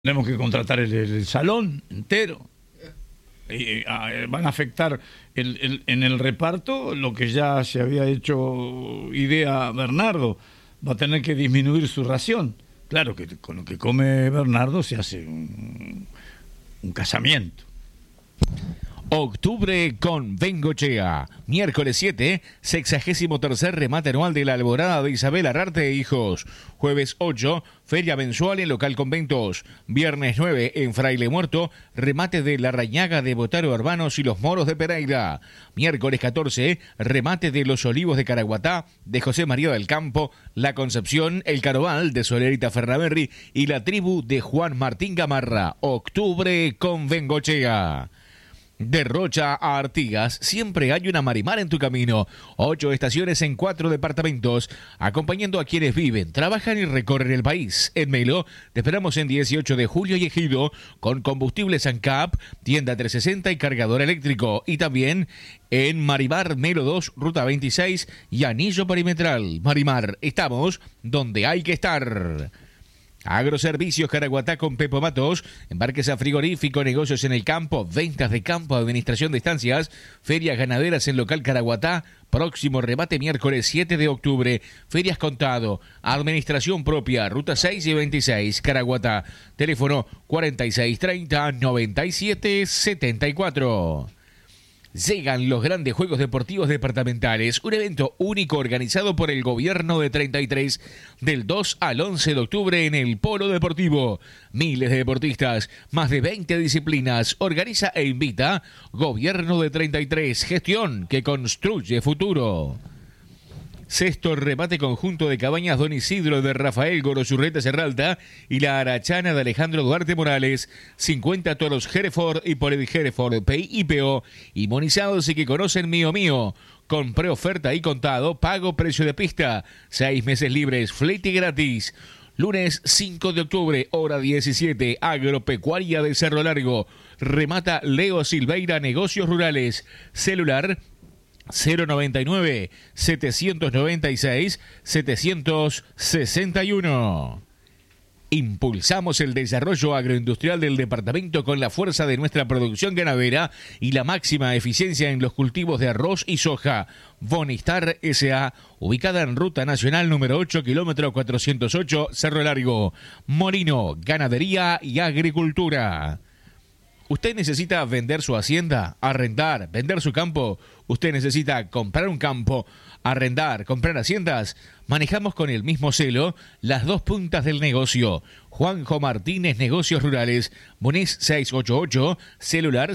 Tenemos que contratar el salón entero. Van a afectar en el reparto lo que ya se había hecho idea Bernardo. Va a tener que disminuir su ración. Claro que con lo que come Bernardo se hace un casamiento. Octubre con Bengochea. Miércoles 7, 63º remate anual de la Alborada de Isabel Arrarte e Hijos. Jueves 8, feria mensual en local conventos. Viernes 9, en Fraile Muerto, remate de la Rañaga de Botaro Hermanos y los Moros de Pereira. Miércoles 14, remate de los Olivos de Caraguatá, de José María del Campo, La Concepción, el Carobal de Solerita Ferraberri y la tribu de Juan Martín Gamarra. Octubre con Bengochea. De Rocha a Artigas, siempre hay una Marimar en tu camino. 8 estaciones en 4 departamentos, acompañando a quienes viven, trabajan y recorren el país. En Melo, te esperamos en 18 de julio y Ejido, con combustibles ANCAP, tienda 360 y cargador eléctrico. Y también en Marimar, Melo 2, Ruta 26 y Anillo Perimetral. Marimar, estamos donde hay que estar. Agroservicios Caraguatá con Pepo Matos, embarques a frigorífico, negocios en el campo, ventas de campo, administración de estancias, ferias ganaderas en local Caraguatá, próximo remate miércoles 7 de octubre, ferias contado, administración propia, ruta 6 y 26, Caraguatá, teléfono 4630-9774. Llegan los grandes Juegos Deportivos Departamentales, un evento único organizado por el Gobierno de 33 del 2 al 11 de octubre en el Polo Deportivo. Miles de deportistas, más de 20 disciplinas, organiza e invita Gobierno de 33, gestión que construye futuro. Sexto remate conjunto de Cabañas Don Isidro de Rafael Gorosurreta Serralta y la Arachana de Alejandro Duarte Morales. 50 toros Hereford y por el Hereford PIPO. Inmunizados y que conocen Mío Mío. Con preoferta y contado, pago precio de pista. 6 meses libres, flete gratis. Lunes 5 de octubre, hora 17, Agropecuaria de Cerro Largo. Remata Leo Silveira Negocios Rurales. Celular 099-796-761. Impulsamos el desarrollo agroindustrial del departamento con la fuerza de nuestra producción ganadera y la máxima eficiencia en los cultivos de arroz y soja. Bonistar S.A., ubicada en Ruta Nacional número 8, kilómetro 408, Cerro Largo. Molino, ganadería y agricultura. ¿Usted necesita vender su hacienda, arrendar, vender su campo? ¿Usted necesita comprar un campo, arrendar, comprar haciendas? Manejamos con el mismo celo las dos puntas del negocio. Juanjo Martínez Negocios Rurales, Muniz 688, celular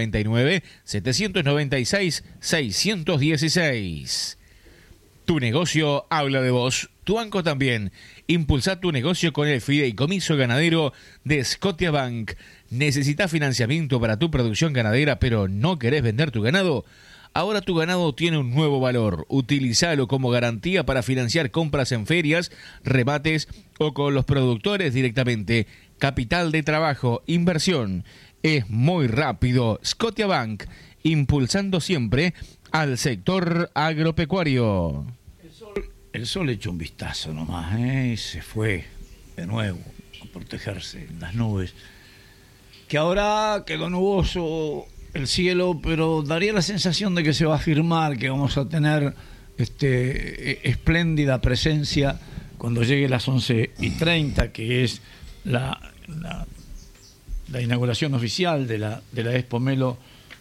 099-796-616. Tu negocio habla de vos, tu banco también. Impulsa tu negocio con el fideicomiso ganadero de Scotiabank. ¿Necesitas financiamiento para tu producción ganadera pero no querés vender tu ganado? Ahora tu ganado tiene un nuevo valor. Utilízalo como garantía para financiar compras en ferias, remates o con los productores directamente. Capital de trabajo, inversión. Es muy rápido. Scotiabank, impulsando siempre al sector agropecuario. El sol echó un vistazo nomás, y se fue de nuevo a protegerse en las nubes. Que ahora quedó nuboso el cielo, pero daría la sensación de que se va a afirmar, que vamos a tener espléndida presencia cuando llegue las 11:30, que es la inauguración oficial de la Expo Melo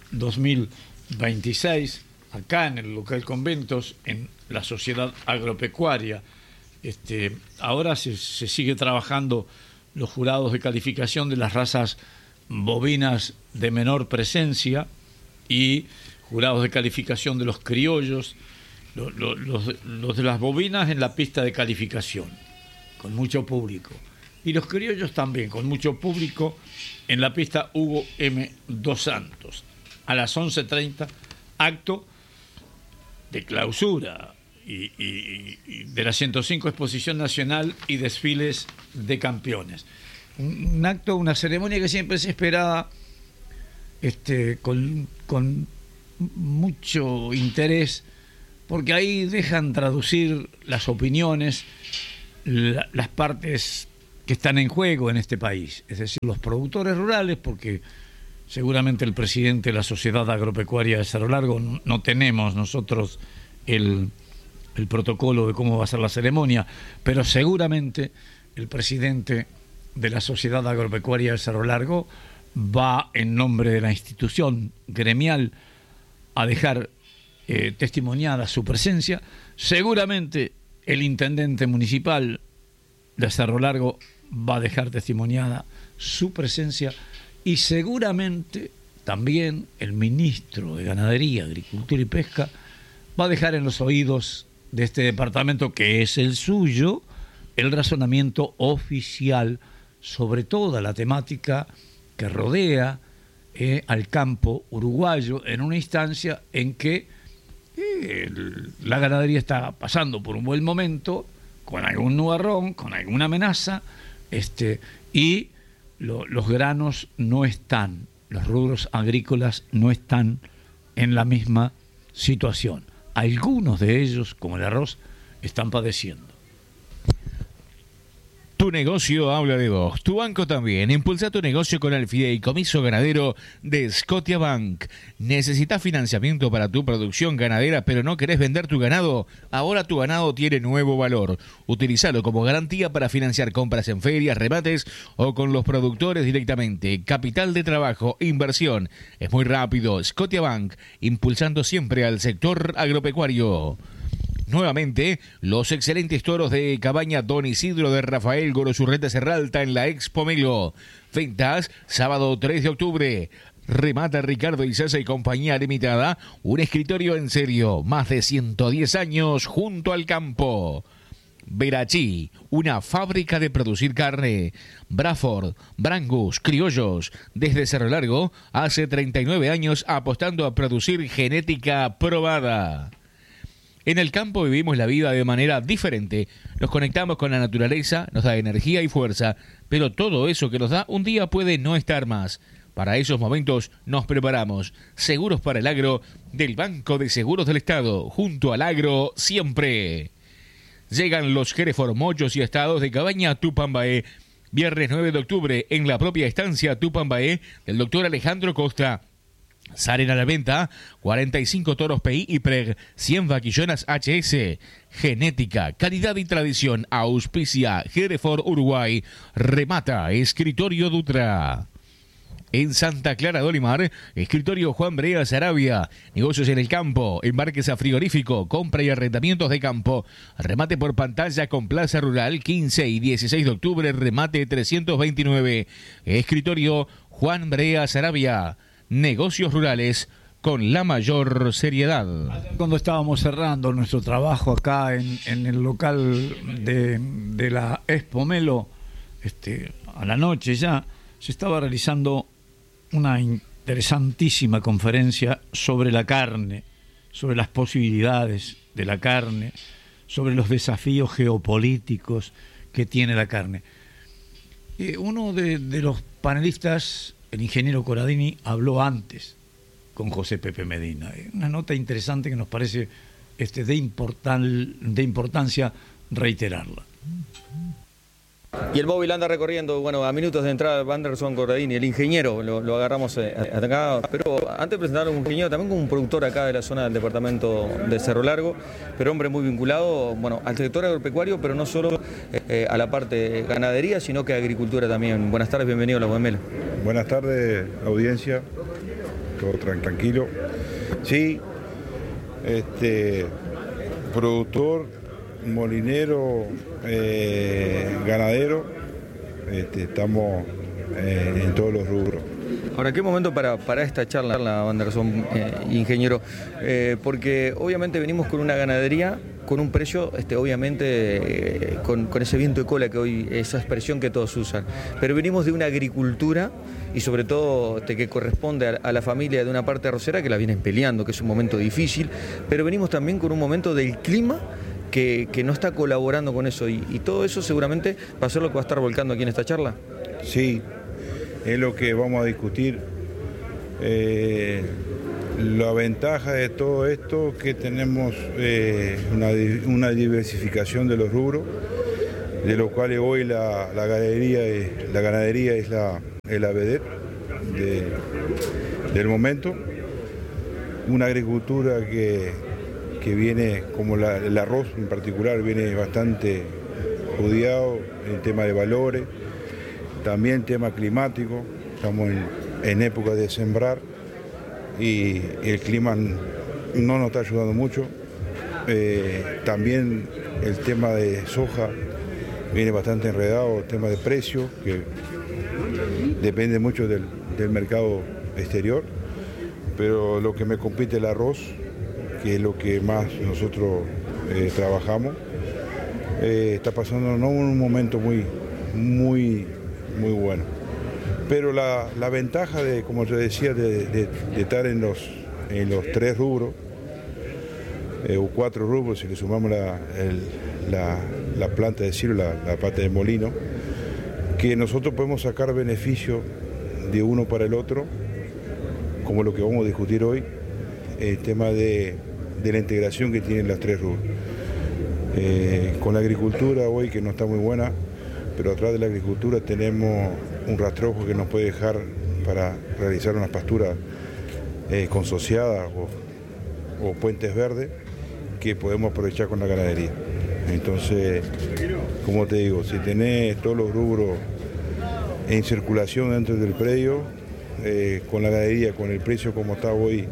2026, acá en el local Conventos, en la Sociedad Agropecuaria. Ahora se sigue trabajando los jurados de calificación de las razas bovinas de menor presencia y jurados de calificación de los criollos, los de las bovinas en la pista de calificación, con mucho público. Y los criollos también, con mucho público, en la pista Hugo M. Dos Santos. A las 11:30, acto de clausura y de la 105 Exposición Nacional y desfiles de campeones. Un acto, una ceremonia que siempre se esperaba con mucho interés, porque ahí dejan traducir las opiniones, las partes que están en juego en este país, es decir, los productores rurales, porque seguramente el presidente de la Sociedad Agropecuaria de Cerro Largo no tenemos nosotros el protocolo de cómo va a ser la ceremonia, pero seguramente el presidente de la Sociedad Agropecuaria de Cerro Largo va en nombre de la institución gremial a dejar testimoniada su presencia. Seguramente el intendente municipal de Cerro Largo va a dejar testimoniada su presencia y seguramente también el ministro de Ganadería, Agricultura y Pesca va a dejar en los oídos de este departamento, que es el suyo, el razonamiento oficial sobre toda la temática que rodea al campo uruguayo en una instancia en que la ganadería está pasando por un buen momento, con algún nubarrón, con alguna amenaza, y los granos no están, los rubros agrícolas no están en la misma situación. Algunos de ellos, como el arroz, están padeciendo. Tu negocio habla de vos, tu banco también. Impulsa tu negocio con el fideicomiso ganadero de Scotiabank. ¿Necesitas financiamiento para tu producción ganadera pero no querés vender tu ganado? Ahora tu ganado tiene nuevo valor. Utilízalo como garantía para financiar compras en ferias, remates o con los productores directamente. Capital de trabajo, inversión. Es muy rápido. Scotiabank, impulsando siempre al sector agropecuario. Nuevamente, los excelentes toros de Cabaña Don Isidro de Rafael Gorosurreta Serralta en la Expo Melo. Ventas, sábado 3 de octubre. Remata Ricardo Izaza y compañía limitada. Un escritorio en serio. Más de 110 años junto al campo. Verachí, una fábrica de producir carne. Braford, Brangus, criollos. Desde Cerro Largo, hace 39 años apostando a producir genética probada. En el campo vivimos la vida de manera diferente. Nos conectamos con la naturaleza, nos da energía y fuerza, pero todo eso que nos da un día puede no estar más. Para esos momentos nos preparamos. Seguros para el Agro del Banco de Seguros del Estado. Junto al agro siempre. Llegan los Hereford Mochos y Estados de Cabaña Tupambaé. Viernes 9 de octubre en la propia estancia Tupambaé del doctor Alejandro Costa. Salen a la venta 45 toros PI y PREG, 100 vaquillonas HS. Genética, calidad y tradición. Auspicia Hereford Uruguay. Remata Escritorio Dutra. En Santa Clara de Olimar, escritorio Juan Brea Sarabia. Negocios en el campo, embarques a frigorífico, compra y arrendamientos de campo. Remate por pantalla con Plaza Rural, 15 y 16 de octubre, remate 329. Escritorio Juan Brea Sarabia. Negocios rurales con la mayor seriedad. Cuando estábamos cerrando nuestro trabajo acá en el local de la Expo Melo, a la noche ya, se estaba realizando una interesantísima conferencia sobre la carne, sobre las posibilidades de la carne, sobre los desafíos geopolíticos que tiene la carne. Uno de los panelistas, el ingeniero Corradini, habló antes con José Pepe Medina. Una nota interesante que nos parece de importancia reiterarla. Y el móvil anda recorriendo, bueno, a minutos de entrada Anderson Corradini, el ingeniero, lo agarramos acá, pero antes de presentarlo como ingeniero, también como un productor acá de la zona del departamento de Cerro Largo, pero hombre muy vinculado, bueno, al sector agropecuario, pero no solo a la parte de ganadería, sino que agricultura también. Buenas tardes, bienvenido a la Buenmelo. Buenas tardes, audiencia, todo tranquilo. Sí, productor, molinero, ganadero, estamos en todos los rubros. Ahora, ¿qué momento para esta charla, Anderson, ingeniero? Porque obviamente venimos con una ganadería con un precio, obviamente, con ese viento de cola que hoy, esa expresión que todos usan. Pero venimos de una agricultura y sobre todo que corresponde a la familia de una parte arrocera que la vienen peleando, que es un momento difícil, pero venimos también con un momento del clima que no está colaborando con eso y todo eso seguramente va a ser lo que va a estar volcando aquí en esta charla. Sí, es lo que vamos a discutir. La ventaja de todo esto es que tenemos una diversificación de los rubros de los cuales hoy la ganadería es la vedette del momento. Una agricultura que viene, como el arroz en particular, viene bastante odiado en tema de valores, también tema climático. Estamos en época de sembrar y el clima no nos está ayudando mucho. También el tema de soja viene bastante enredado, el tema de precio, que depende mucho del mercado exterior, pero lo que me compite el arroz, que es lo que más nosotros trabajamos, está pasando no un momento muy bueno. Pero la ventaja de, como te decía, de estar en los 3 rubros, o 4 rubros, si le sumamos la planta de silo, la pata de molino, que nosotros podemos sacar beneficio de uno para el otro, como lo que vamos a discutir hoy, el tema de la integración que tienen las 3 rubros. Con la agricultura hoy, que no está muy buena, pero atrás de la agricultura tenemos un rastrojo que nos puede dejar para realizar unas pasturas consociadas o puentes verdes que podemos aprovechar con la ganadería. Entonces, como te digo, si tenés todos los rubros en circulación dentro del predio, con la ganadería, con el precio como está hoy,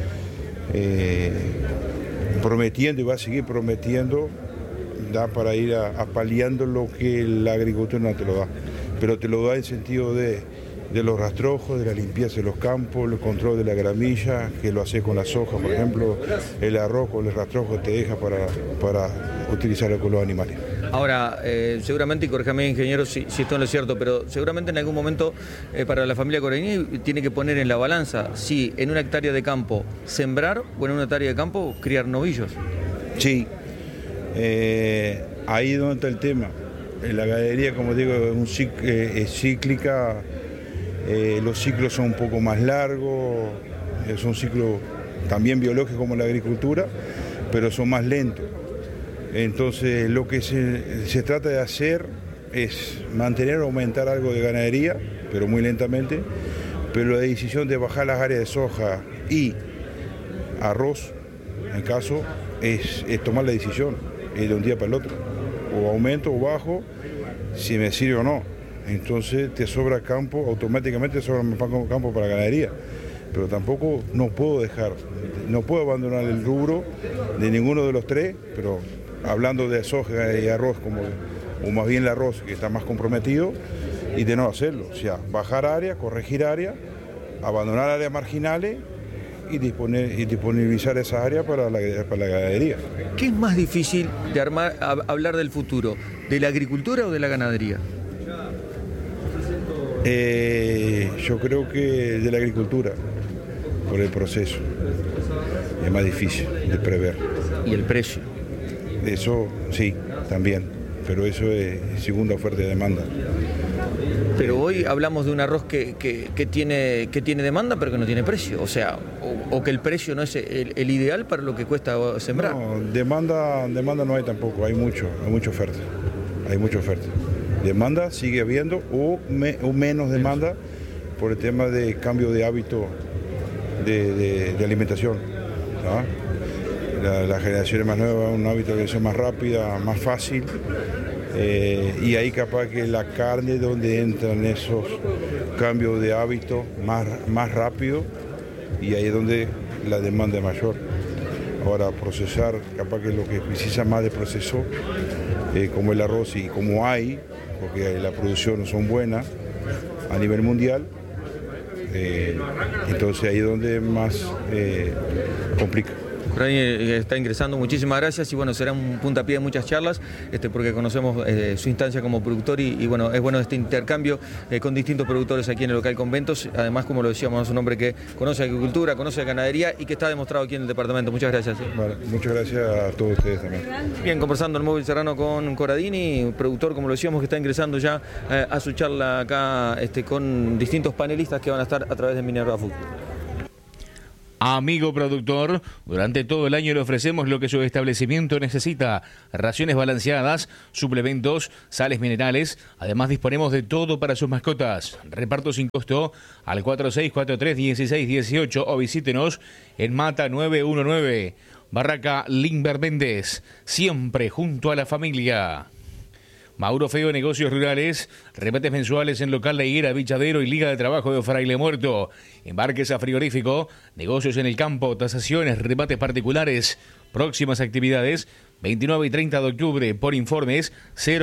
prometiendo y va a seguir prometiendo, da para ir paliando lo que la agricultura no te lo da, pero te lo da en sentido de los rastrojos, de la limpieza de los campos, el control de la gramilla, que lo hace con la soja, por ejemplo, el arroz con el rastrojo te deja para utilizarlo con los animales. Ahora, seguramente, y corríjame, ingeniero, si esto no es cierto, pero seguramente en algún momento para la familia Corradini tiene que poner en la balanza si en una hectárea de campo sembrar o en una hectárea de campo criar novillos. Sí, ahí es donde está el tema. La ganadería, como digo, es cíclica, los ciclos son un poco más largos, son ciclos también biológicos como la agricultura, pero son más lentos. Entonces lo que se trata de hacer es mantener o aumentar algo de ganadería, pero muy lentamente, pero la decisión de bajar las áreas de soja y arroz, en el caso, es tomar la decisión de un día para el otro, o aumento o bajo, si me sirve o no. Entonces te sobra campo, automáticamente te sobra campo para ganadería, pero tampoco no puedo abandonar el rubro de ninguno de los 3, pero hablando de soja y arroz, o más bien el arroz que está más comprometido, y de no hacerlo, o sea, bajar área, corregir área, abandonar áreas marginales y disponibilizar esa área para la ganadería. ¿Qué es más difícil de hablar del futuro, de la agricultura o de la ganadería? Yo creo que de la agricultura, por el proceso, es más difícil de prever. ¿Y el precio? Eso sí, también, pero eso es segunda oferta y demanda. Pero hoy hablamos de un arroz que tiene demanda pero que no tiene precio, o sea, o que el precio no es el ideal para lo que cuesta sembrar. No, demanda no hay tampoco, hay mucha oferta. Demanda sigue habiendo o menos demanda por el tema de cambio de hábito de alimentación, ¿no? Las generaciones más nuevas, un hábito de alimentación más rápida, más fácil, y ahí capaz que la carne donde entran esos cambios de hábito más rápido, y ahí es donde la demanda es mayor. Ahora, procesar, capaz que lo que precisa más de proceso, como el arroz y como hay, porque las producciones son buenas a nivel mundial, entonces ahí es donde más complica. Corradini está ingresando, muchísimas gracias, y bueno, será un puntapié de muchas charlas, porque conocemos su instancia como productor y bueno, es bueno este intercambio con distintos productores aquí en el local Conventos, además, como lo decíamos, es un hombre que conoce agricultura, conoce ganadería y que está demostrado aquí en el departamento. Muchas gracias. Vale, muchas gracias a todos ustedes también. Bien, conversando el Móvil Serrano con Corradini, productor, como lo decíamos, que está ingresando ya a su charla acá con distintos panelistas que van a estar a través de Minerva Fútbol. Amigo productor, durante todo el año le ofrecemos lo que su establecimiento necesita: raciones balanceadas, suplementos, sales minerales. Además disponemos de todo para sus mascotas. Reparto sin costo al 4643-1618 o visítenos en Mata 919, Barraca Limber Méndez, siempre junto a la familia. Mauro Feo, negocios rurales, remates mensuales en local de higuera, bichadero y liga de trabajo de Fraile Muerto. Embarques a frigorífico, negocios en el campo, tasaciones, remates particulares. Próximas actividades, 29 y 30 de octubre. Por informes,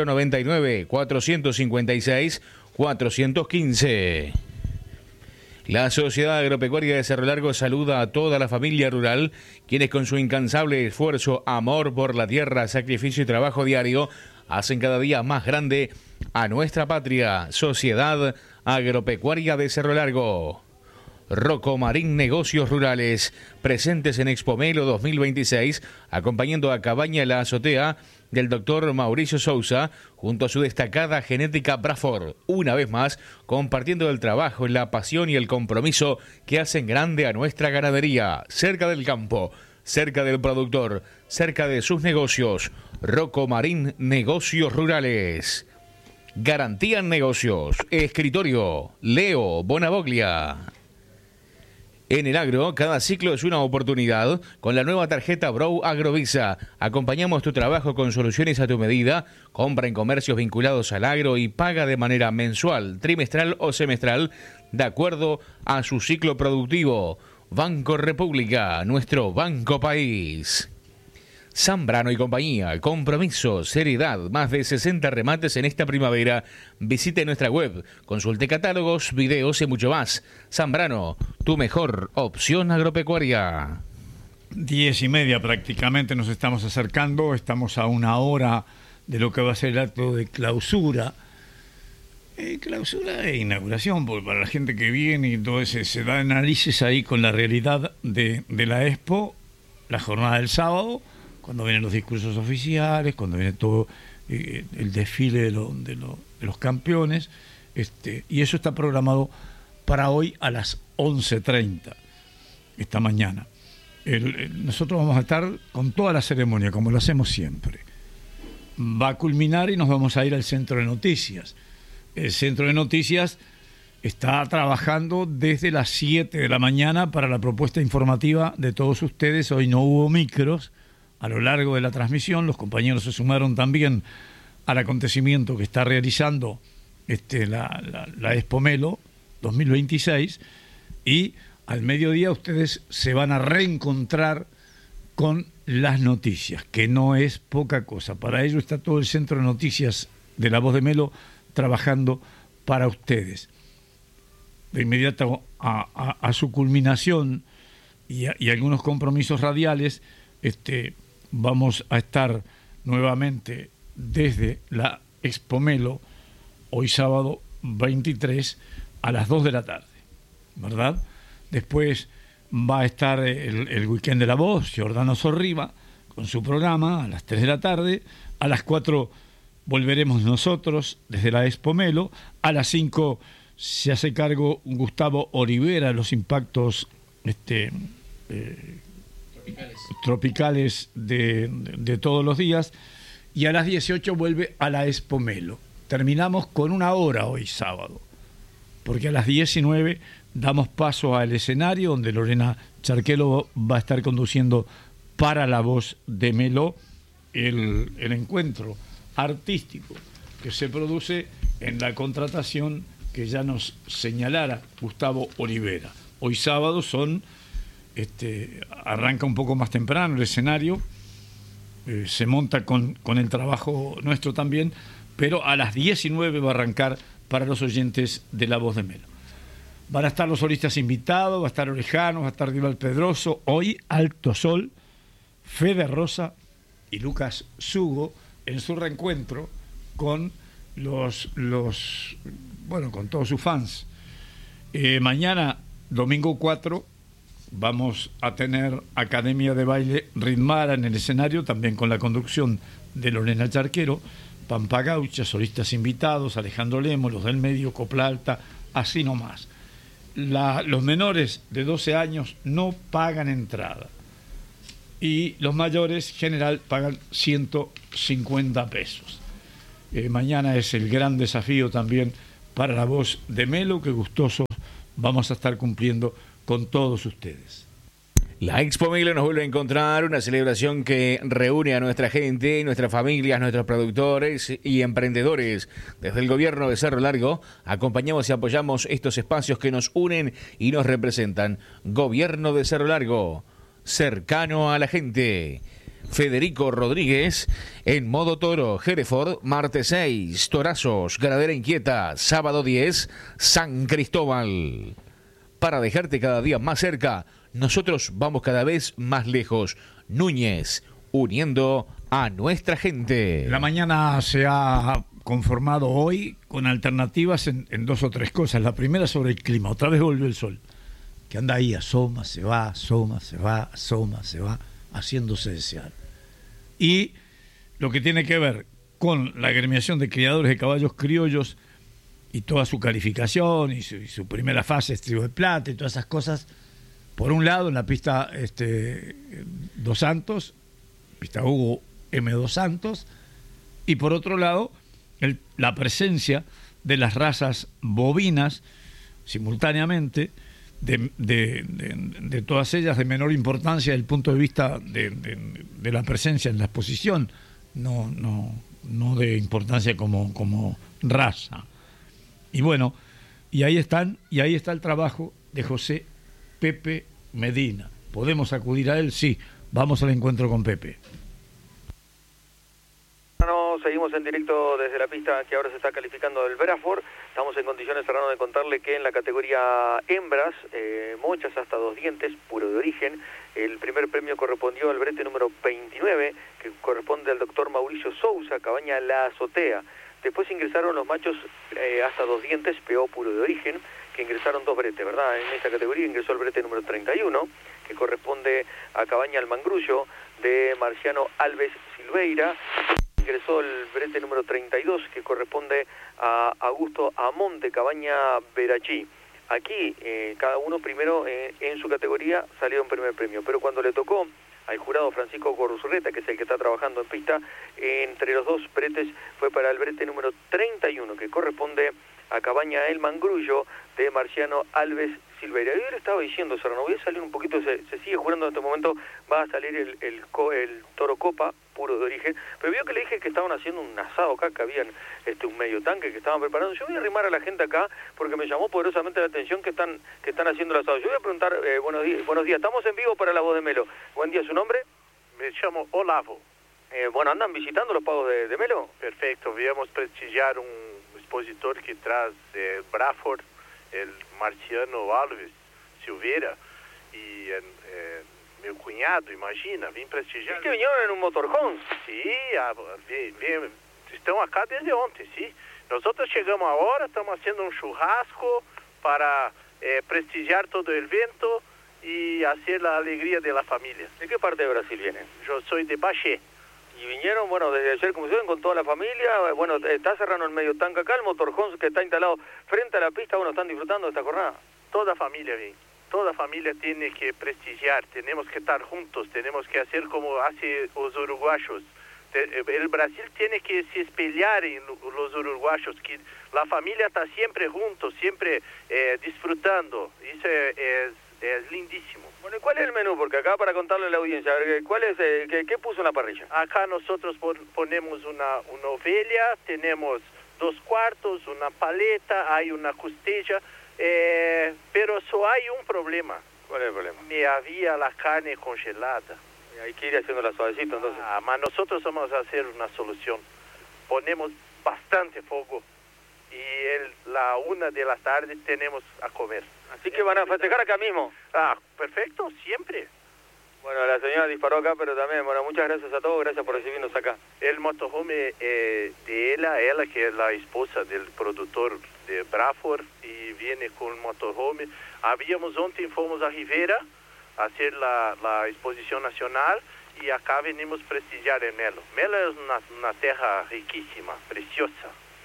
099-456-415. La Sociedad Agropecuaria de Cerro Largo saluda a toda la familia rural, quienes con su incansable esfuerzo, amor por la tierra, sacrificio y trabajo diario, hacen cada día más grande a nuestra patria. Sociedad Agropecuaria de Cerro Largo. Rocco Marín Negocios Rurales, presentes en Expomelo 2026, acompañando a Cabaña La Azotea del doctor Mauricio Sousa, junto a su destacada genética Braford, una vez más compartiendo el trabajo, la pasión y el compromiso que hacen grande a nuestra ganadería, cerca del campo, cerca del productor, cerca de sus negocios. Rocco Marín Negocios Rurales. Garantía en negocios. Escritorio Leo Bonavoglia. En el agro, cada ciclo es una oportunidad. Con la nueva tarjeta Bro Agrovisa, acompañamos tu trabajo con soluciones a tu medida. Compra en comercios vinculados al agro y paga de manera mensual, trimestral o semestral, de acuerdo a su ciclo productivo. Banco República, nuestro banco país. Zambrano y compañía, compromiso, seriedad, más de 60 remates en esta primavera. Visite nuestra web, consulte catálogos, videos y mucho más. Zambrano, tu mejor opción agropecuaria. 10:30 prácticamente nos estamos acercando, estamos a una hora de lo que va a ser el acto de clausura. Clausura e inauguración, porque para la gente que viene y todo ese, se da análisis ahí con la realidad de la Expo, la jornada del sábado, cuando vienen los discursos oficiales, cuando viene todo el desfile de los campeones, y eso está programado para hoy a las 11:30, esta mañana. Nosotros vamos a estar con toda la ceremonia, como lo hacemos siempre. Va a culminar y nos vamos a ir al centro de noticias. El centro de noticias está trabajando desde las 7 de la mañana para la propuesta informativa de todos ustedes. Hoy no hubo micros a lo largo de la transmisión. Los compañeros se sumaron también al acontecimiento que está realizando la Expomelo 2026, y al mediodía ustedes se van a reencontrar con las noticias, que no es poca cosa. Para ello está todo el centro de noticias de La Voz de Melo trabajando para ustedes. De inmediato a su culminación y algunos compromisos radiales, vamos a estar nuevamente desde la Expomelo hoy sábado 23 a las 2 de la tarde, ¿verdad? Después va a estar el Weekend de la Voz, Giordano Sorriba, con su programa a las 3 de la tarde. A las 4 volveremos nosotros desde la Expomelo. A las 5 se hace cargo Gustavo Olivera, los impactos tropicales de todos los días, y a las 18 vuelve a la Expomelo. Terminamos con una hora hoy sábado, porque a las 19 damos paso al escenario donde Lorena Charquelo va a estar conduciendo para La Voz de Melo el encuentro artístico que se produce en la contratación que ya nos señalara Gustavo Olivera. Hoy sábado arranca un poco más temprano el escenario, se monta con el trabajo nuestro también, pero a las 19 va a arrancar para los oyentes de La Voz de Melo. Van a estar los solistas invitados, va a estar Orejano, va a estar Dival Pedroso, hoy Alto Sol, Fede Rosa y Lucas Sugo en su reencuentro con con todos sus fans. Mañana, domingo 4, vamos a tener Academia de Baile Ritmara en el escenario, también con la conducción de Lorena Charquero, Pampa Gaucha, solistas invitados, Alejandro Lemos, los del medio, Copla Alta, así nomás. los menores de 12 años no pagan entrada y los mayores en general pagan 150 pesos. Mañana es el gran desafío también para la voz de Melo, que gustosos vamos a estar cumpliendo con todos ustedes. La Expo Melo nos vuelve a encontrar, una celebración que reúne a nuestra gente, nuestras familias, nuestros productores y emprendedores. Desde el gobierno de Cerro Largo acompañamos y apoyamos estos espacios que nos unen y nos representan. Gobierno de Cerro Largo, cercano a la gente. Federico Rodríguez, en modo toro, Hereford, martes 6, Torazos, Ganadera Inquieta, sábado 10, San Cristóbal. Para dejarte cada día más cerca, nosotros vamos cada vez más lejos. Núñez, uniendo a nuestra gente. La mañana se ha conformado hoy con alternativas en 2 o 3 cosas. La primera sobre el clima. Otra vez volvió el sol, que anda ahí, asoma, se va, asoma, se va, asoma, se va, haciéndose desear. Y lo que tiene que ver con la agremiación de criadores de caballos criollos y toda su calificación y su primera fase, estribo de plata y todas esas cosas. Por un lado, en la pista Dos Santos, pista Hugo M. Dos Santos, y por otro lado, la presencia de las razas bovinas simultáneamente, de todas ellas de menor importancia desde el punto de vista de la presencia en la exposición, no de importancia como raza. Y bueno, y ahí está el trabajo de José Pepe Medina. ¿Podemos acudir a él? Sí. Vamos al encuentro con Pepe. Seguimos en directo desde la pista que ahora se está calificando del Braford. Estamos en condiciones, Serrano, de contarle que en la categoría hembras, mochas hasta 2 dientes, puro de origen, el primer premio correspondió al brete número 29, que corresponde al doctor Mauricio Sousa, cabaña La Azotea. Después ingresaron los machos hasta 2 dientes, PO puro de origen, que ingresaron 2 bretes, ¿verdad? En esta categoría ingresó el brete número 31, que corresponde a cabaña El Mangrullo, de Marciano Alves Silveira. Ingresó el brete número 32, que corresponde a Augusto Amonte, cabaña Verachí. Aquí, cada uno primero en su categoría salió un primer premio, pero cuando le tocó al jurado Francisco Gorruzurreta, que es el que está trabajando en pista, entre los 2 bretes fue para el brete número 31, que corresponde a cabaña El Mangrullo, de Marciano Alves Silveira. Yo le estaba diciendo, Serrano, voy a salir un poquito, se sigue jurando en este momento, va a salir el toro copa, puro de origen, pero vio que le dije que estaban haciendo un asado acá, que habían un medio tanque que estaban preparando. Yo voy a arrimar a la gente acá, porque me llamó poderosamente la atención que están haciendo el asado. Yo voy a preguntar, buenos días, estamos en vivo para La Voz de Melo. Buen día, ¿su nombre? Me llamo Olavo. Bueno, ¿andan visitando los pagos de Melo? Perfecto, viemos prestigiar un expositor que traz de Braford, el Marciano Alves Silveira, y meu cunhado, imagina, vim prestigiar. ¿Y que vinieron en un motorhome? Sí, estão acá desde ontem, sim. Nosotros chegamos agora, estamos haciendo un churrasco para prestigiar todo el evento y hacer la alegría de la familia. ¿De qué parte de Brasil vienen? Yo soy de Baxé. Y vinieron, bueno, desde ayer, como se ven, con toda la familia. Bueno, está Serrano el medio tanque acá, el motorhome que está instalado frente a la pista. Bueno, ¿están disfrutando de esta jornada? Toda familia viene. Toda familia tiene que prestigiar, tenemos que estar juntos, tenemos que hacer como hacen los uruguayos. El Brasil tiene que se espelhar en los uruguayos, que la familia está siempre juntos, siempre disfrutando. Eso es lindísimo. Bueno, ¿y cuál es el menú? Porque acá, para contarle a la audiencia, ¿cuál es, qué puso en la parrilla? Acá nosotros ponemos una oveja, tenemos 2 cuartos, una paleta, hay una costilla, pero solo hay un problema. ¿Cuál es el problema? Me había la carne congelada. Hay que ir haciéndola suavecito, entonces. Mas nosotros vamos a hacer una solución. Ponemos bastante fuego y la 1 de la tarde tenemos a comer. Así que van a festejar acá mismo. Perfecto, siempre. Bueno, la señora disparó acá, pero también, bueno, muchas gracias a todos, gracias por recibirnos acá. El motorhome de ella que es la esposa del productor de Braford y viene con el motorhome. Fuimos a Rivera a hacer la exposición nacional y acá venimos prestigiar en Melo. Melo es una tierra riquísima, preciosa.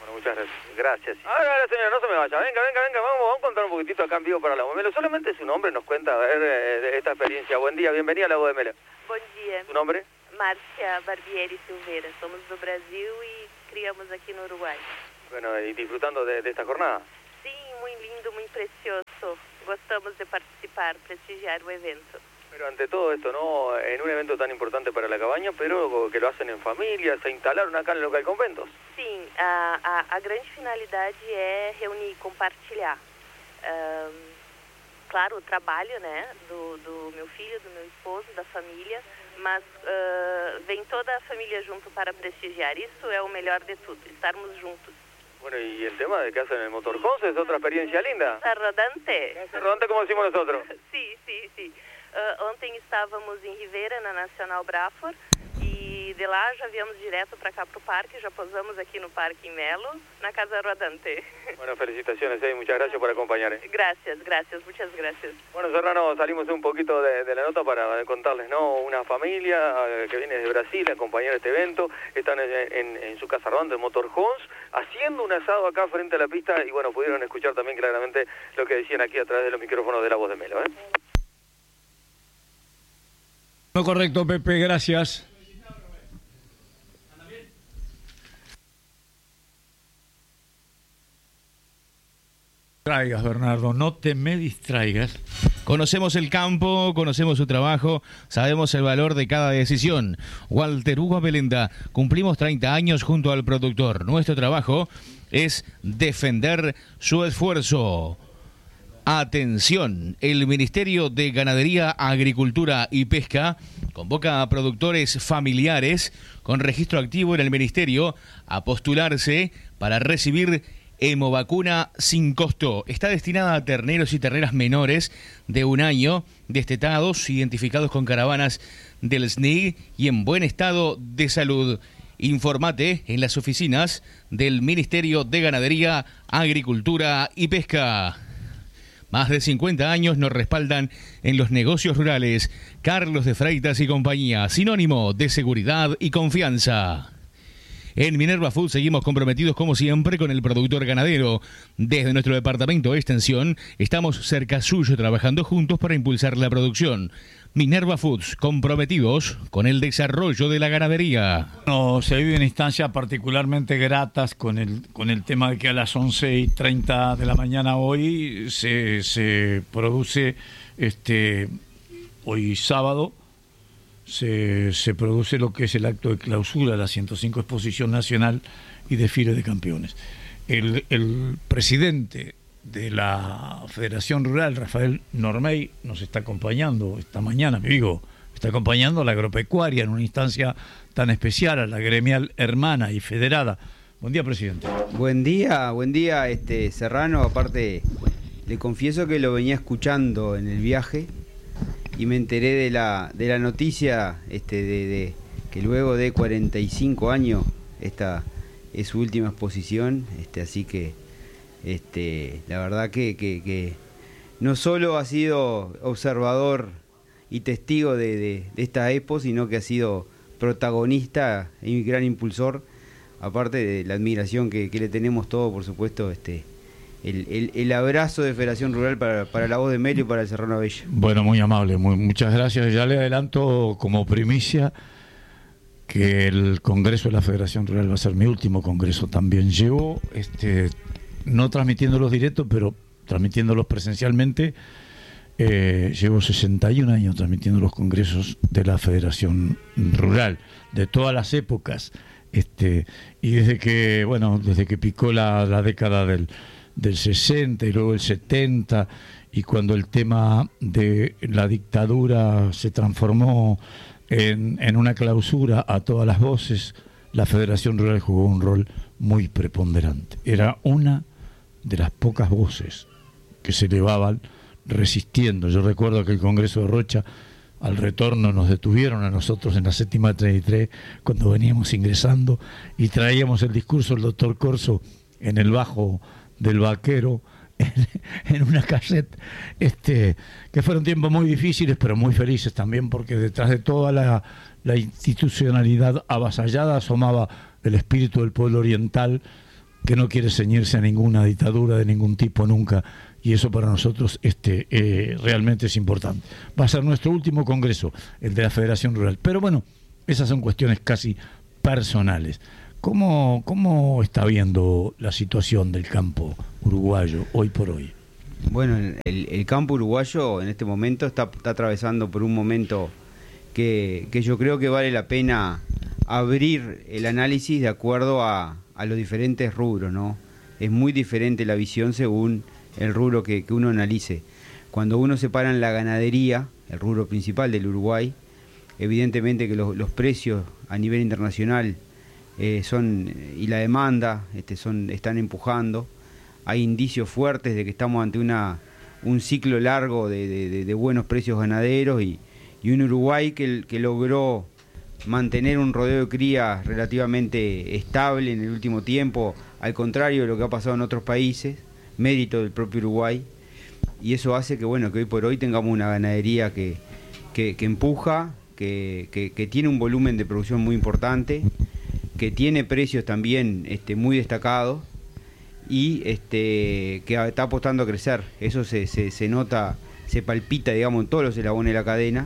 Bueno, muchas gracias. Gracias. Ahora, señora, no se me vaya. Venga, vamos a contar un poquitito acá en vivo para La Voz de Melo. Solamente su nombre nos cuenta, a ver, esta experiencia. Buen día, bienvenida a La Voz de Melo. Bom dia. ¿Tu nombre? Márcia Barbieri Silveira. Somos do Brasil e criamos aqui no Uruguai. Bueno, y disfrutando de esta jornada. Sim, muito lindo, muito precioso. Gostamos de participar, prestigiar o evento. Pero ante todo esto, ¿no? En un evento tan importante para la cabaña, pero que lo hacen en familia, se instalaron acá en el local conventos. Sim, a grande finalidade é reunir, compartilhar. Claro, o trabalho, né, do meu filho, do meu esposo, da família, mas vem toda a família junto para prestigiar. Isso é o melhor de tudo, estarmos juntos. Bueno, y el tema de que hacen el motorhome es otra experiencia linda. Casa rodante. Casa rodante como decimos nosotros. Sim. Ontem estávamos em Ribeira, na Nacional Braford, e de lá já viemos direto para cá para o parque, já posamos aqui no Parque em Melo, na Casa Rodante. Bueno, felicitaciones y muchas gracias por acompañar. Gracias, muchas gracias. Bueno, Serrano, salimos un poquito de la nota para contarles, ¿no? Una familia que viene de Brasil a acompañar este evento, están en su casa rodante, Motorhomes, haciendo un asado acá frente a la pista y bueno, pudieron escuchar también claramente lo que decían aquí a través de los micrófonos de La Voz de Melo, ¿eh? No, correcto, Pepe, gracias. Distraigas, Bernardo, no te me distraigas. Conocemos el campo, conocemos su trabajo, sabemos el valor de cada decisión. Walter Hugo Abelenda, cumplimos 30 años junto al productor. Nuestro trabajo es defender su esfuerzo. Atención, el Ministerio de Ganadería, Agricultura y Pesca convoca a productores familiares con registro activo en el Ministerio a postularse para recibir hemovacuna sin costo. Está destinada a terneros y terneras menores de 1 año, destetados, identificados con caravanas del SNIG y en buen estado de salud. Informate en las oficinas del Ministerio de Ganadería, Agricultura y Pesca. Más de 50 años nos respaldan en los negocios rurales. Carlos de Freitas y compañía, sinónimo de seguridad y confianza. En Minerva Food seguimos comprometidos como siempre con el productor ganadero. Desde nuestro departamento de extensión estamos cerca suyo trabajando juntos para impulsar la producción. Minerva Foods, comprometidos con el desarrollo de la ganadería. No, se vive una instancia particularmente gratas con el tema de que a las 11:30 de la mañana hoy se produce, hoy sábado, se produce lo que es el acto de clausura de la 105 Exposición Nacional y Desfile de Campeones. El presidente de la Federación Rural, Rafael Normey, nos está acompañando esta mañana, está acompañando a la agropecuaria en una instancia tan especial, a la gremial hermana y federada. Buen día, presidente. Buen día, Serrano. Aparte, le confieso que lo venía escuchando en el viaje y me enteré de la noticia de que luego de 45 años esta es su última exposición, así que la verdad que no solo ha sido observador y testigo de esta expo, sino que ha sido protagonista y gran impulsor, aparte de la admiración que le tenemos todos, por supuesto, el abrazo de Federación Rural para La Voz de Melo y para el Serrano Abella. Bueno, muy amable, muchas gracias. Ya le adelanto como primicia que el Congreso de la Federación Rural va a ser mi último congreso también. Llevo, no transmitiéndolos directos, pero transmitiéndolos presencialmente, llevo 61 años transmitiendo los congresos de la Federación Rural, de todas las épocas, y desde que picó la década del 60 y luego el 70, y cuando el tema de la dictadura se transformó en una clausura a todas las voces, la Federación Rural jugó un rol muy preponderante. Era una de las pocas voces que se elevaban resistiendo. Yo recuerdo que el Congreso de Rocha, al retorno, nos detuvieron a nosotros en la 7ª cuando veníamos ingresando y traíamos el discurso del doctor Corso en el bajo del vaquero, en una cassette, que fueron tiempos muy difíciles pero muy felices también, porque detrás de toda la institucionalidad avasallada asomaba el espíritu del pueblo oriental, que no quiere ceñirse a ninguna dictadura de ningún tipo nunca, y eso para nosotros realmente es importante. Va a ser nuestro último congreso, el de la Federación Rural. Pero bueno, esas son cuestiones casi personales. ¿Cómo está viendo la situación del campo uruguayo hoy por hoy? Bueno, el campo uruguayo en este momento está atravesando por un momento que yo creo que vale la pena abrir el análisis de acuerdo a los diferentes rubros, ¿no? Es muy diferente la visión según el rubro que uno analice. Cuando uno separa en la ganadería, el rubro principal del Uruguay, evidentemente que los precios a nivel internacional y la demanda están empujando. Hay indicios fuertes de que estamos ante un ciclo largo de buenos precios ganaderos y un Uruguay que logró mantener un rodeo de cría relativamente estable en el último tiempo, al contrario de lo que ha pasado en otros países, mérito del propio Uruguay, y eso hace que hoy por hoy tengamos una ganadería que empuja, que tiene un volumen de producción muy importante, que tiene precios también muy destacados y que está apostando a crecer. Eso se nota, se palpita, digamos, en todos los eslabones de la cadena.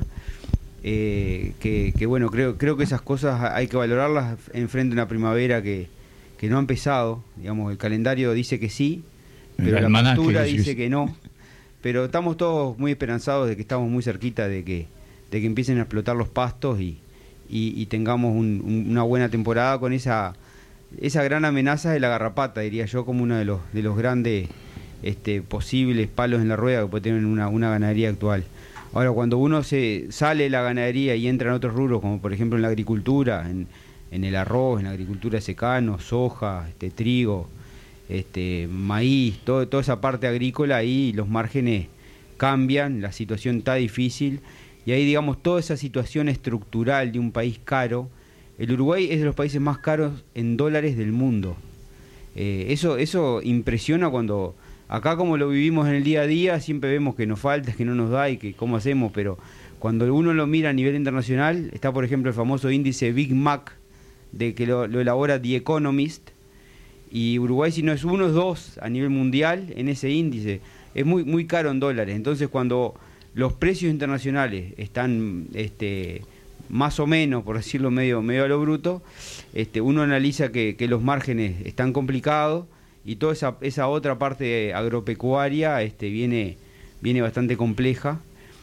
Creo que esas cosas hay que valorarlas enfrente de una primavera que no ha empezado. Digamos, el calendario dice que sí, pero la pastura dice que no. Pero estamos todos muy esperanzados de que estamos muy cerquita de que empiecen a explotar los pastos y tengamos una buena temporada con esa gran amenaza de la garrapata, diría yo, como uno de los grandes posibles palos en la rueda que puede tener una ganadería actual. Ahora, cuando uno se sale de la ganadería y entra en otros rubros, como por ejemplo en la agricultura, en el arroz, en la agricultura de secano, soja, trigo, maíz, toda esa parte agrícola, ahí los márgenes cambian, la situación está difícil, y ahí, digamos, toda esa situación estructural de un país caro. El Uruguay es de los países más caros en dólares del mundo. Eso impresiona cuando... Acá, como lo vivimos en el día a día, siempre vemos que nos falta, que no nos da y que cómo hacemos, pero cuando uno lo mira a nivel internacional, está por ejemplo el famoso índice Big Mac, que lo elabora The Economist, y Uruguay, si no es uno, es dos a nivel mundial en ese índice. Es muy, muy caro en dólares. Entonces, cuando los precios internacionales están más o menos, por decirlo medio a lo bruto, uno analiza que los márgenes están complicados, y toda esa otra parte agropecuaria viene bastante compleja,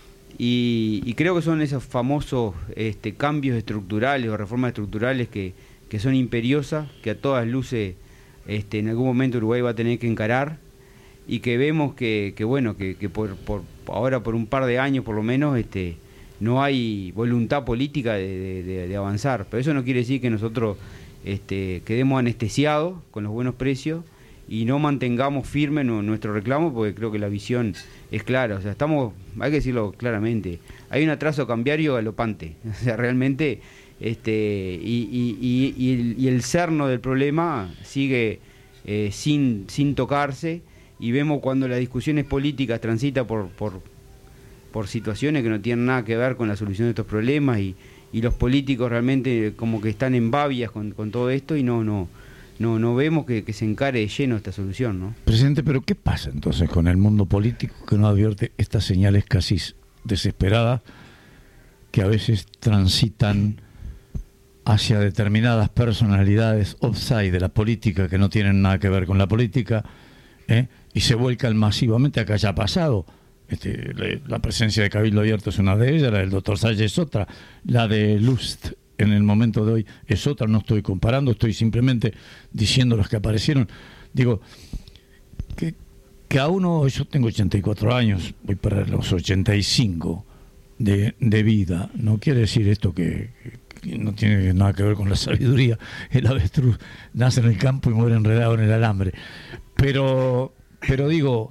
y creo que son esos famosos cambios estructurales o reformas estructurales que son imperiosas, que a todas luces en algún momento Uruguay va a tener que encarar, y que vemos que por ahora, por un par de años por lo menos, no hay voluntad política de avanzar. Pero eso no quiere decir que nosotros quedemos anestesiados con los buenos precios y no mantengamos firme nuestro reclamo, porque creo que la visión es clara. O sea, hay que decirlo claramente, hay un atraso cambiario galopante. O sea, realmente, y el cerno del problema sigue sin tocarse, y vemos cuando las discusiones políticas transitan por situaciones que no tienen nada que ver con la solución de estos problemas, y los políticos realmente como que están en babias con todo esto, y no vemos que se encare de lleno esta solución, ¿no? Presidente, pero ¿qué pasa entonces con el mundo político que no advierte estas señales casi desesperadas que a veces transitan hacia determinadas personalidades offside de la política que no tienen nada que ver con la política, y se vuelcan masivamente? Acá ya ha pasado. La presencia de Cabildo Abierto es una de ellas, la del doctor Salle es otra, la de Lust en el momento de hoy es otra. No estoy comparando, estoy simplemente diciendo los que aparecieron. Digo, que a uno, yo tengo 84 años, voy para los 85 de vida, no quiere decir esto que no tiene nada que ver con la sabiduría. El avestruz nace en el campo y muere enredado en el alambre, pero digo,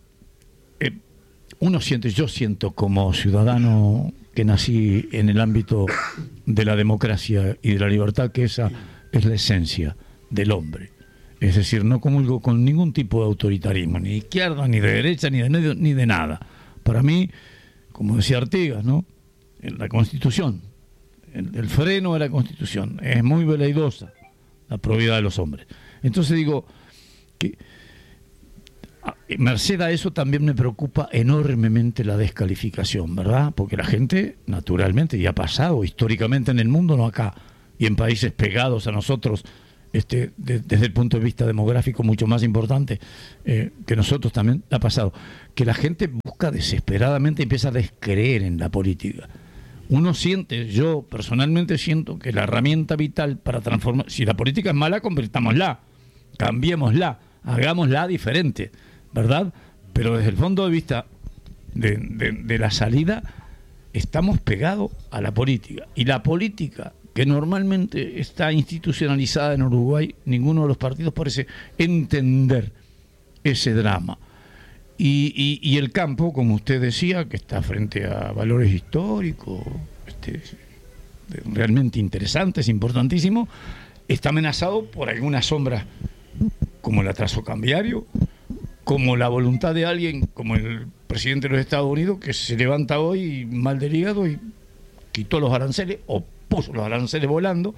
yo siento como ciudadano que nací en el ámbito de la democracia y de la libertad, que esa es la esencia del hombre. Es decir, no comulgo con ningún tipo de autoritarismo, ni de izquierda, ni de derecha, ni de nada. Para mí, como decía Artigas, ¿no?, la Constitución, el freno de la Constitución, es muy veleidosa la probidad de los hombres. Entonces digo, que merced a eso también me preocupa enormemente la descalificación, ¿verdad? Porque la gente, naturalmente, y ha pasado históricamente en el mundo, no acá, y en países pegados a nosotros, desde el punto de vista demográfico mucho más importante que nosotros también ha pasado, que la gente busca desesperadamente, empieza a descreer en la política. Uno siente, yo personalmente siento que la herramienta vital para transformar, si la política es mala, convirtámosla, cambiémosla, hagámosla diferente, ¿verdad? Pero desde el punto de vista de la salida, estamos pegados a la política. Y la política, que normalmente está institucionalizada en Uruguay, ninguno de los partidos parece entender ese drama. Y el campo, como usted decía, que está frente a valores históricos, realmente interesantes, importantísimos, está amenazado por algunas sombras, como el atraso cambiario, como la voluntad de alguien, como el presidente de los Estados Unidos, que se levanta hoy mal del hígado y quitó los aranceles, o puso los aranceles volando.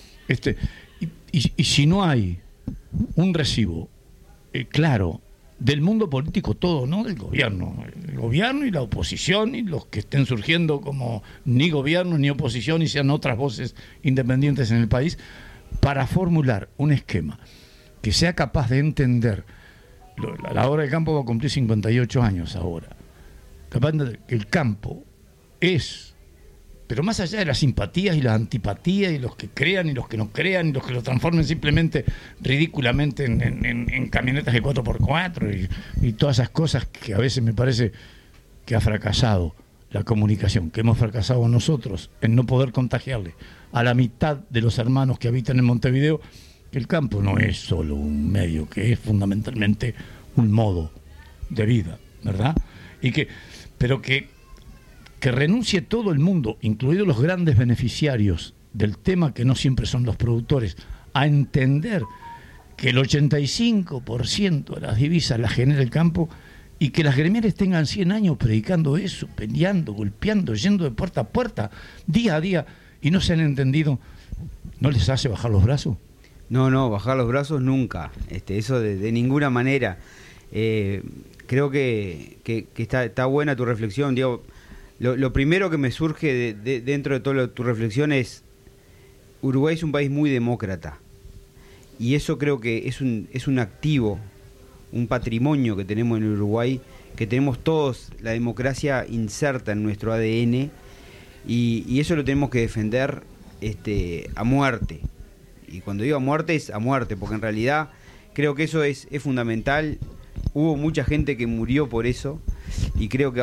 Y si no hay un recibo claro del mundo político todo, no del gobierno, el gobierno y la oposición y los que estén surgiendo como ni gobierno ni oposición y sean otras voces independientes en el país, para formular un esquema que sea capaz de entender. La obra del campo va a cumplir 58 años ahora. Capaz de que el campo es, pero más allá de las simpatías y las antipatías y los que crean y los que no crean y los que lo transformen simplemente ridículamente en camionetas de 4x4 y todas esas cosas que a veces me parece que ha fracasado la comunicación, que hemos fracasado nosotros en no poder contagiarle a la mitad de los hermanos que habitan en Montevideo que el campo no es solo un medio, que es fundamentalmente un modo de vida, ¿verdad? Pero que renuncie todo el mundo, incluidos los grandes beneficiarios del tema, que no siempre son los productores, a entender que el 85% de las divisas las genera el campo y que las gremiales tengan 100 años predicando eso, peleando, golpeando, yendo de puerta a puerta, día a día, y no se han entendido, ¿no les hace bajar los brazos? No, bajar los brazos nunca, eso de ninguna manera. Creo que está buena tu reflexión, Diego. Lo primero que me surge dentro de toda tu reflexión es: Uruguay es un país muy demócrata, y eso creo que es un activo, un patrimonio que tenemos en Uruguay, que tenemos todos la democracia inserta en nuestro ADN, y eso lo tenemos que defender a muerte. Y cuando digo a muerte, es a muerte, porque en realidad creo que eso es fundamental. Hubo mucha gente que murió por eso, y creo que